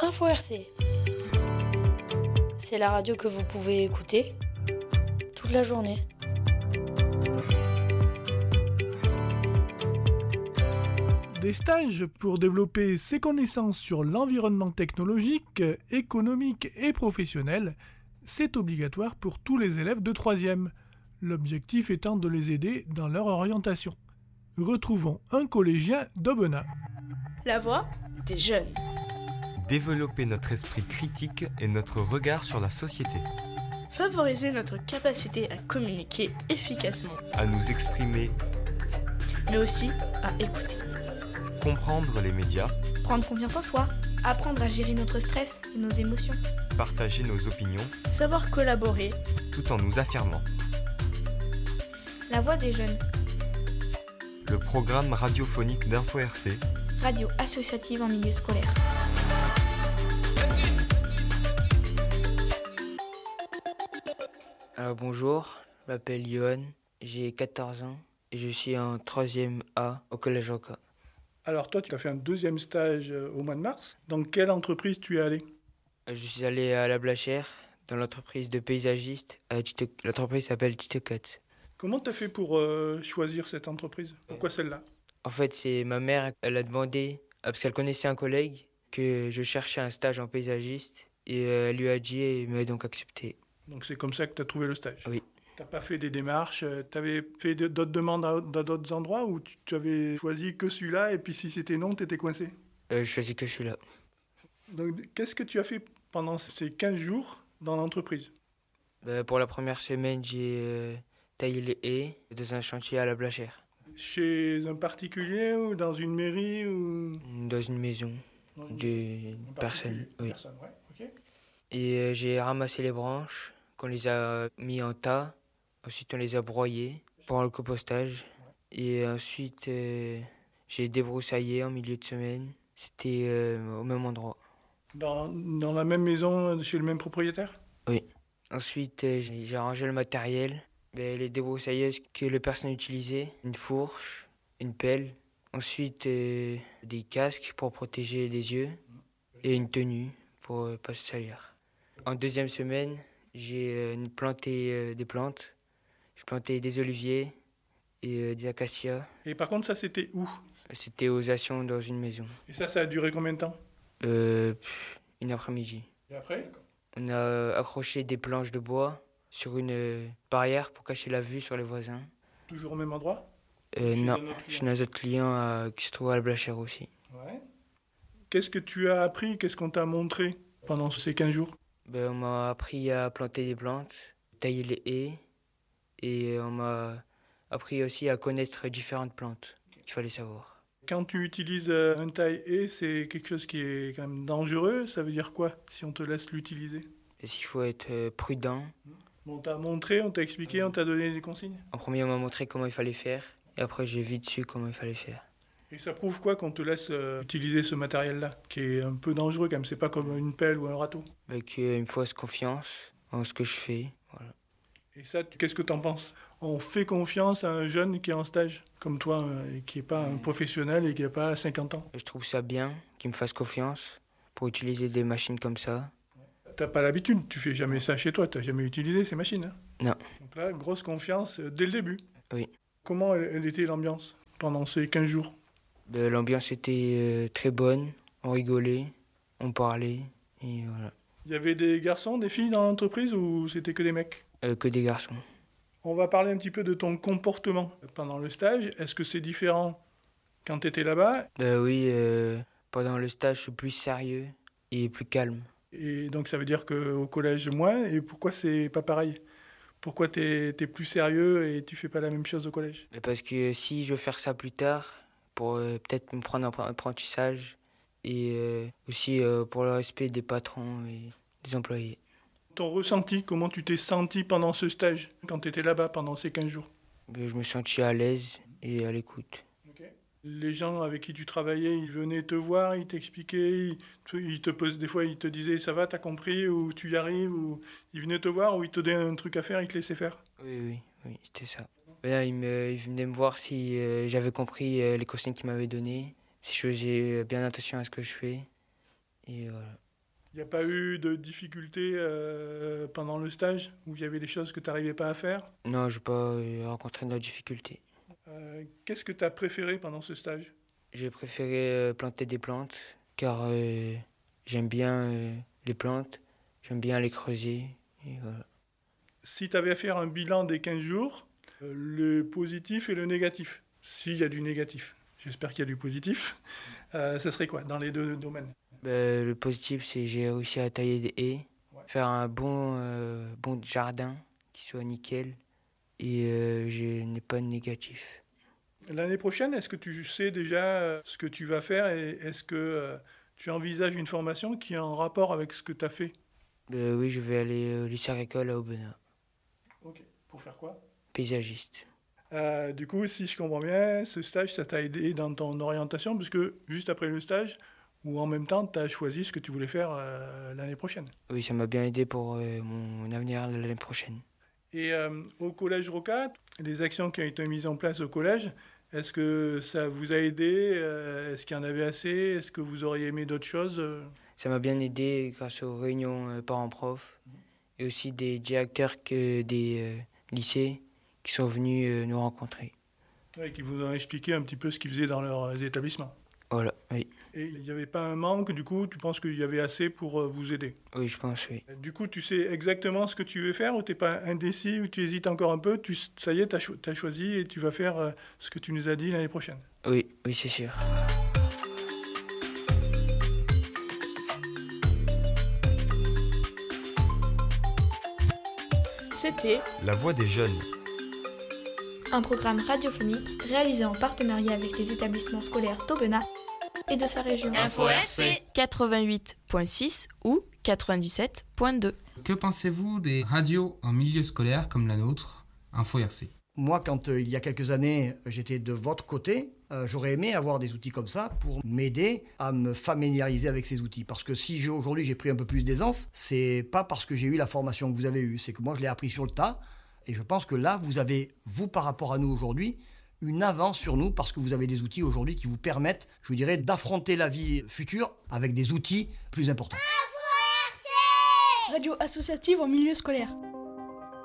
Info RC. C'est la radio que vous pouvez écouter toute la journée. Des stages pour développer ses connaissances sur l'environnement technologique, économique et professionnel, c'est obligatoire pour tous les élèves de 3e, l'objectif étant de les aider dans leur orientation. Retrouvons un collégien d'Aubenas. La voix des jeunes. Développer notre esprit critique et notre regard sur la société. Favoriser notre capacité à communiquer efficacement. À nous exprimer. Mais aussi à écouter. Comprendre les médias. Prendre confiance en soi. Apprendre à gérer notre stress et nos émotions. Partager nos opinions. Savoir collaborer. Tout en nous affirmant. La voix des jeunes. Le programme radiophonique d'Info RC. Radio associative en milieu scolaire. Alors bonjour, je m'appelle Yohan, j'ai 14 ans et je suis en 3e A au collège Roca. Alors toi, tu as fait un 2e stage au mois de mars. Dans quelle entreprise tu es allé ? Je suis allé à La Blachère, dans l'entreprise de paysagiste. L'entreprise s'appelle Titecat. Comment tu as fait pour choisir cette entreprise ? Pourquoi celle-là ? En fait, c'est ma mère, elle a demandé, parce qu'elle connaissait un collègue, que je cherchais un stage en paysagiste. Et elle lui a dit et il m'a donc accepté. Donc c'est comme ça que tu as trouvé le stage ? Oui. Tu n'as pas fait des démarches, tu avais fait d'autres demandes dans d'autres endroits ou tu avais choisi que celui-là et puis si c'était non, tu étais coincé ? Je choisis que celui-là. Donc qu'est-ce que tu as fait pendant ces 15 jours dans l'entreprise ? Pour la première semaine, j'ai taillé les haies dans un chantier à La Blachère. Chez un particulier ou dans une mairie ou... Dans une maison d'une personne. Oui. Personne, ouais, ok. Et j'ai ramassé les branches, qu'on les a mis en tas. Ensuite, on les a broyées pour le compostage. Et ensuite, j'ai débroussaillé en milieu de semaine. C'était au même endroit. Dans la même maison, chez le même propriétaire ? Oui. Ensuite, j'ai rangé le matériel. Les débroussailleuses que les personnes utilisaient. Une fourche, une pelle. Ensuite, des casques pour protéger les yeux. Et une tenue pour ne pas se salir. En 2e semaine, j'ai planté des plantes. J'ai planté des oliviers et des acacias. Et par contre, ça, c'était où ? C'était aux Ations dans une maison. Et ça a duré combien de temps ? Une après-midi. Et après ? On a accroché des planches de bois sur une barrière pour cacher la vue sur les voisins. Toujours au même endroit ? Non, chez un autre client qui se trouve à La Blachère aussi. Ouais. Qu'est-ce que tu as appris ? Qu'est-ce qu'on t'a montré pendant ces 15 jours ? On m'a appris à planter des plantes, tailler les haies, et on m'a appris aussi à connaître différentes plantes qu'il fallait savoir. Quand tu utilises un taille-haie, c'est quelque chose qui est quand même dangereux. Ça veut dire quoi, si on te laisse l'utiliser ? Et s'il faut être prudent. On t'a montré, on t'a expliqué, on t'a donné des consignes ? En premier, on m'a montré comment il fallait faire, et après j'ai vu dessus comment il fallait faire. Et ça prouve quoi qu'on te laisse utiliser ce matériel-là, qui est un peu dangereux quand même, c'est pas comme une pelle ou un râteau ? Qu'il me fasse confiance en ce que je fais, voilà. Et ça, qu'est-ce que t'en penses ? On fait confiance à un jeune qui est en stage, comme toi, et qui n'est pas un professionnel et qui n'a pas 50 ans. Je trouve ça bien qu'il me fasse confiance pour utiliser des machines comme ça. T'as pas l'habitude, tu fais jamais ça chez toi, t'as jamais utilisé ces machines, hein ? Non. Donc là, grosse confiance dès le début. Oui. Comment elle était l'ambiance pendant ces 15 jours ? L'ambiance était très bonne, on rigolait, on parlait, et voilà. Il y avait des garçons, des filles dans l'entreprise ou c'était que des mecs ? Que des garçons. On va parler un petit peu de ton comportement pendant le stage. Est-ce que c'est différent quand tu étais là-bas ? Oui, pendant le stage, je suis plus sérieux et plus calme. Et donc ça veut dire qu'au collège, moins. Et pourquoi c'est pas pareil ? Pourquoi t'es plus sérieux et tu fais pas la même chose au collège ? Parce que si je veux faire ça plus tard, pour peut-être me prendre un apprentissage et aussi pour le respect des patrons et des employés. Ton ressenti, comment tu t'es senti pendant ce stage, quand tu étais là-bas pendant ces 15 jours ? Je me sentais à l'aise et à l'écoute. Okay. Les gens avec qui tu travaillais, ils venaient te voir, ils t'expliquaient, ils te posaient, des fois ils te disaient « ça va, t'as compris » ou « tu y arrives » ou ils venaient te voir ou ils te donnaient un truc à faire, ils te laissaient faire ? Oui, c'était ça. Là, ils venaient me voir si j'avais compris les consignes qu'ils m'avaient données, si je faisais bien attention à ce que je fais. Et voilà. Il n'y a pas eu de difficultés pendant le stage où il y avait des choses que tu n'arrivais pas à faire? Non, je n'ai pas rencontré de difficultés. Qu'est-ce que tu as préféré pendant ce stage? J'ai préféré planter des plantes car j'aime bien les plantes, j'aime bien les creuser. Et voilà. Si tu avais à faire un bilan des 15 jours, le positif et le négatif, s'il y a du négatif, j'espère qu'il y a du positif, ça serait quoi dans les deux domaines? Le positif, c'est que j'ai réussi à tailler des haies, faire un bon jardin qui soit nickel et je n'ai pas de négatif. L'année prochaine, est-ce que tu sais déjà ce que tu vas faire et est-ce que tu envisages une formation qui est en rapport avec ce que tu as fait? Oui, je vais aller au lycée agricole à Aubenas. Ok. Pour faire quoi? Paysagiste. Du coup, si je comprends bien, ce stage, ça t'a aidé dans ton orientation, puisque juste après le stage, ou en même temps, tu as choisi ce que tu voulais faire l'année prochaine. Oui, ça m'a bien aidé pour mon avenir l'année prochaine. Et au Collège Rocca, les actions qui ont été mises en place au collège, est-ce que ça vous a aidé? Est-ce qu'il y en avait assez? Est-ce que vous auriez aimé d'autres choses? Ça m'a bien aidé grâce aux réunions parents-prof et aussi des directeurs des lycées qui sont venus nous rencontrer. Oui, qui vous ont expliqué un petit peu ce qu'ils faisaient dans leurs établissements. Voilà, oui. Et il n'y avait pas un manque, du coup, tu penses qu'il y avait assez pour vous aider? Oui, je pense, oui. Du coup, tu sais exactement ce que tu veux faire ou tu n'es pas indécis ou tu hésites encore un peu? Ça y est, tu as choisi et tu vas faire ce que tu nous as dit l'année prochaine? Oui, c'est sûr. C'était La voix des jeunes. Un programme radiophonique réalisé en partenariat avec les établissements scolaires d'Aubenas et de sa région. Info RC 88.6 ou 97.2. Que pensez-vous des radios en milieu scolaire comme la nôtre, Info RC? Moi, quand il y a quelques années, j'étais de votre côté, j'aurais aimé avoir des outils comme ça pour m'aider à me familiariser avec ces outils. Parce que si aujourd'hui j'ai pris un peu plus d'aisance, c'est pas parce que j'ai eu la formation que vous avez eue, c'est que moi je l'ai appris sur le tas. Et je pense que là, vous avez, vous par rapport à nous aujourd'hui, une avance sur nous parce que vous avez des outils aujourd'hui qui vous permettent, je dirais, d'affronter la vie future avec des outils plus importants. Radio associative en milieu scolaire.